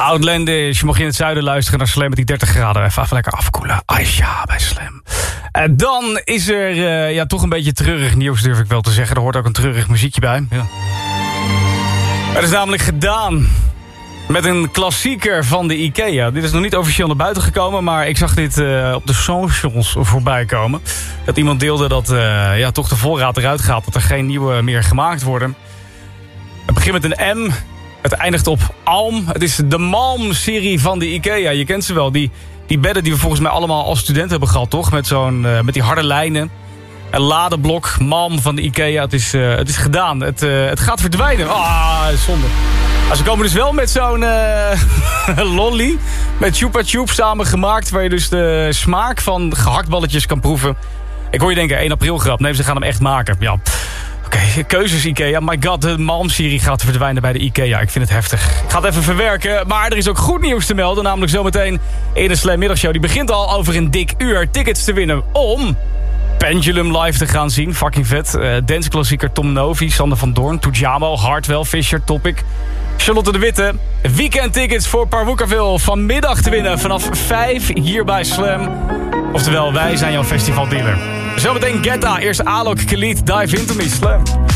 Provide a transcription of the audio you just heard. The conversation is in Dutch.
Outlandish, mocht je in het zuiden luisteren naar Slam met die 30 graden. Even lekker afkoelen. Aisha bij Slam. Dan is er toch een beetje treurig nieuws, durf ik wel te zeggen. Er hoort ook een treurig muziekje bij. Ja. Het is namelijk gedaan met een klassieker van de IKEA. Dit is nog niet officieel naar buiten gekomen, maar ik zag dit op de socials voorbij komen. Dat iemand deelde dat toch de voorraad eruit gaat, dat er geen nieuwe meer gemaakt worden. Het begint met een M, het eindigt op Alm. Het is de Malm-serie van de IKEA. Je kent ze wel, die bedden die we volgens mij allemaal als student hebben gehad, toch? Met die harde lijnen. Een ladeblok, Malm van de IKEA. Het is gedaan. Het gaat verdwijnen. Zonde. Ze komen dus wel met zo'n lolly met Chupa Chup samengemaakt, waar je dus de smaak van gehaktballetjes kan proeven. Ik hoor je denken, 1 april grap. Nee, ze gaan hem echt maken. Ja. Oké, keuzes IKEA. My god, de Malm-serie gaat verdwijnen bij de IKEA. Ik vind het heftig. Ik ga het even verwerken. Maar er is ook goed nieuws te melden. Namelijk zometeen in de Slam Middagshow. Die begint al over een dik uur. Tickets te winnen om Pendulum live te gaan zien. Fucking vet. Danceklassieker Tom Novi, Sander van Doorn, Tujamo, Hardwell, Fisher, Topic, Charlotte de Witte. Weekendtickets voor Parwoekerville vanmiddag te winnen vanaf 5 hier bij Slam. Oftewel, wij zijn jouw festivaldealer. Zometeen Getta, eerst Alok, Khalid, Dive Into Me, Slam.